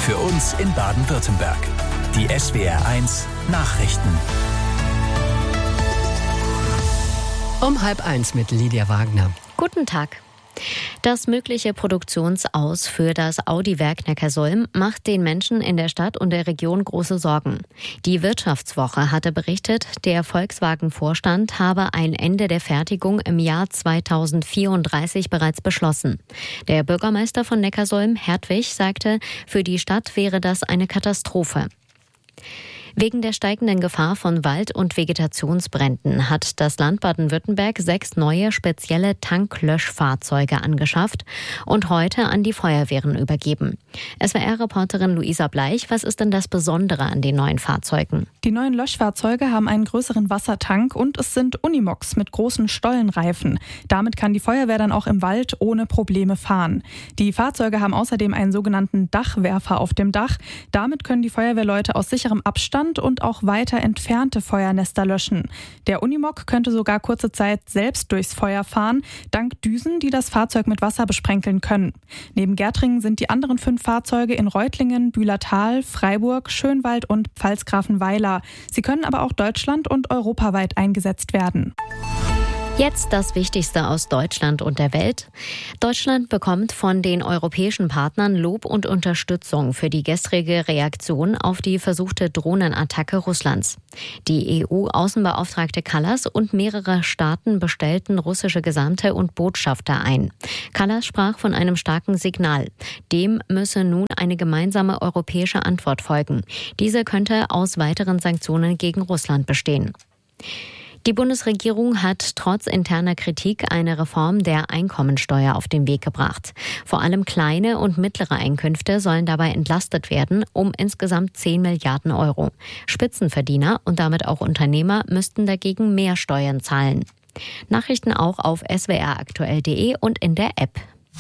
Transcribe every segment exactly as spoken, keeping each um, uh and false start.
Für uns in Baden-Württemberg. Die S W R eins Nachrichten. Um halb eins mit Lydia Wagner. Guten Tag. Das mögliche Produktionsaus für das Audi-Werk Neckarsulm macht den Menschen in der Stadt und der Region große Sorgen. Die Wirtschaftswoche hatte berichtet, der Volkswagen-Vorstand habe ein Ende der Fertigung im Jahr zweitausendvierunddreißig bereits beschlossen. Der Bürgermeister von Neckarsulm, Hertwig, sagte, für die Stadt wäre das eine Katastrophe. Wegen der steigenden Gefahr von Wald- und Vegetationsbränden hat das Land Baden-Württemberg sechs neue spezielle Tanklöschfahrzeuge angeschafft und heute an die Feuerwehren übergeben. S W R-Reporterin Luisa Bleich, was ist denn das Besondere an den neuen Fahrzeugen? Die neuen Löschfahrzeuge haben einen größeren Wassertank und es sind Unimogs mit großen Stollenreifen. Damit kann die Feuerwehr dann auch im Wald ohne Probleme fahren. Die Fahrzeuge haben außerdem einen sogenannten Dachwerfer auf dem Dach. Damit können die Feuerwehrleute aus sicherem Abstand und auch weiter entfernte Feuernester löschen. Der Unimog könnte sogar kurze Zeit selbst durchs Feuer fahren, dank Düsen, die das Fahrzeug mit Wasser besprenkeln können. Neben Gärtringen sind die anderen fünf Fahrzeuge in Reutlingen, Bühlertal, Freiburg, Schönwald und Pfalzgrafenweiler. Sie können aber auch deutschland- und europaweit eingesetzt werden. Jetzt das Wichtigste aus Deutschland und der Welt. Deutschland bekommt von den europäischen Partnern Lob und Unterstützung für die gestrige Reaktion auf die versuchte Drohnenattacke Russlands. Die E U-Außenbeauftragte Kallas und mehrere Staaten bestellten russische Gesandte und Botschafter ein. Kallas sprach von einem starken Signal. Dem müsse nun eine gemeinsame europäische Antwort folgen. Diese könnte aus weiteren Sanktionen gegen Russland bestehen. Die Bundesregierung hat trotz interner Kritik eine Reform der Einkommensteuer auf den Weg gebracht. Vor allem kleine und mittlere Einkünfte sollen dabei entlastet werden, um insgesamt zehn Milliarden Euro. Spitzenverdiener und damit auch Unternehmer müssten dagegen mehr Steuern zahlen. Nachrichten auch auf s w r aktuell punkt d e und in der App.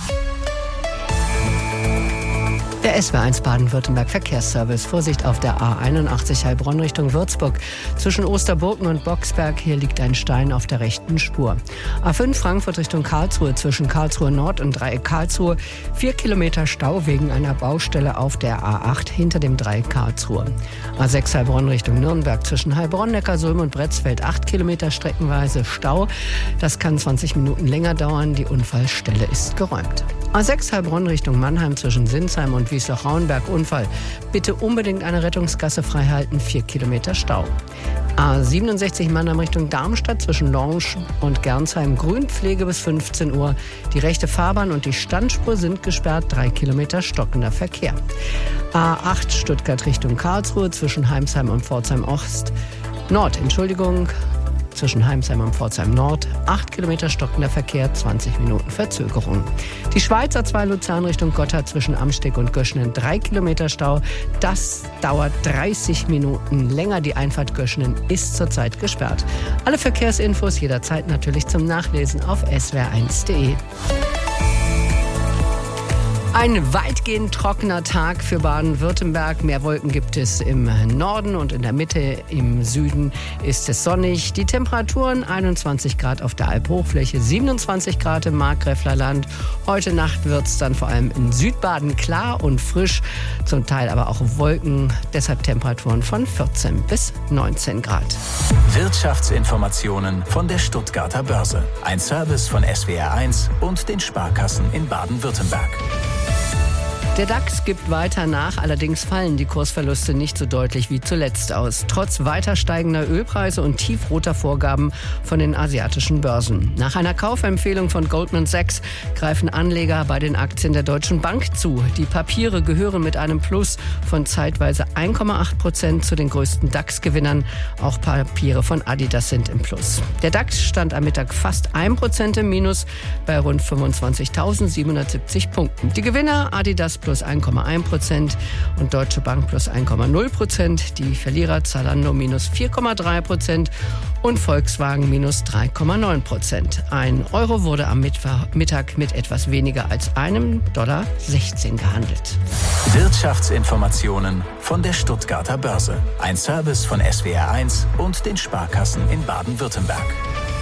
Der S W R eins Baden-Württemberg Verkehrsservice. Vorsicht auf der A einundachtzig Heilbronn Richtung Würzburg. Zwischen Osterburgen und Boxberg, hier liegt ein Stein auf der rechten Spur. A fünf Frankfurt Richtung Karlsruhe, zwischen Karlsruhe Nord und Dreieck Karlsruhe. Vier Kilometer Stau wegen einer Baustelle auf der A acht hinter dem Dreieck Karlsruhe. A sechs Heilbronn Richtung Nürnberg, zwischen Heilbronn, Neckarsulm und Bretzfeld. Acht Kilometer streckenweise Stau. Das kann zwanzig Minuten länger dauern. Die Unfallstelle ist geräumt. A sechs Heilbronn Richtung Mannheim, zwischen Sinsheim und Wiesloch-Rauenberg, Unfall. Bitte unbedingt eine Rettungsgasse freihalten, vier Kilometer Stau. A siebenundsechzig Mannheim Richtung Darmstadt, zwischen Lorsch und Gernsheim, Grünpflege bis fünfzehn Uhr. Die rechte Fahrbahn und die Standspur sind gesperrt, drei Kilometer stockender Verkehr. A acht Stuttgart Richtung Karlsruhe, zwischen Heimsheim und Pforzheim Ost. Nord, Entschuldigung. Zwischen Heimsheim und Pforzheim Nord, acht Kilometer stockender Verkehr, zwanzig Minuten Verzögerung. Die Schweiz A zwei Luzern Richtung Gotthard, zwischen Amsteg und Göschenen, drei Kilometer Stau. Das dauert dreißig Minuten länger. Die Einfahrt Göschenen ist zurzeit gesperrt. Alle Verkehrsinfos jederzeit natürlich zum Nachlesen auf s w r eins punkt d e. Ein weitgehend trockener Tag für Baden-Württemberg. Mehr Wolken gibt es im Norden und in der Mitte. Im Süden ist es sonnig. Die Temperaturen einundzwanzig Grad auf der Alphochfläche, siebenundzwanzig Grad im Markgräflerland. Heute Nacht wird es dann vor allem in Südbaden klar und frisch, zum Teil aber auch Wolken. Deshalb Temperaturen von vierzehn bis neunzehn Grad. Wirtschaftsinformationen von der Stuttgarter Börse. Ein Service von S W R eins und den Sparkassen in Baden-Württemberg. Der DAX gibt weiter nach, allerdings fallen die Kursverluste nicht so deutlich wie zuletzt aus. Trotz weiter steigender Ölpreise und tiefroter Vorgaben von den asiatischen Börsen. Nach einer Kaufempfehlung von Goldman Sachs greifen Anleger bei den Aktien der Deutschen Bank zu. Die Papiere gehören mit einem Plus von zeitweise eins Komma acht Prozent zu den größten DAX-Gewinnern. Auch Papiere von Adidas sind im Plus. Der DAX stand am Mittag fast ein Prozent im Minus bei rund fünfundzwanzigtausendsiebenhundertsiebzig Punkten. Die Gewinner Adidas plus eins Komma eins Prozent und Deutsche Bank plus eins Komma null Prozent. Die Verlierer Zalando minus vier Komma drei Prozent und Volkswagen minus drei Komma neun Prozent. Ein Euro wurde am Mittag mit etwas weniger als einem Dollar sechzehn gehandelt. Wirtschaftsinformationen von der Stuttgarter Börse. Ein Service von S W R eins und den Sparkassen in Baden-Württemberg.